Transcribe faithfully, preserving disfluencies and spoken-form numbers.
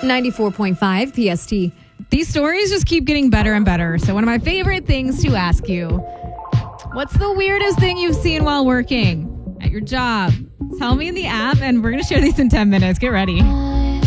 ninety-four point five P S T. These stories just keep getting better and better. So one of my favorite things to ask you, what's the weirdest thing you've seen while working at your job? Tell me in the app, and we're going to share these in ten minutes. Get ready.